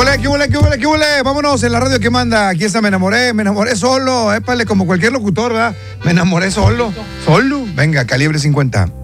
qué huele? Vámonos en la radio que manda. Aquí está, me enamoré solo. Épale, como cualquier locutor, ¿verdad? Me enamoré solo. Venga, calibre 50.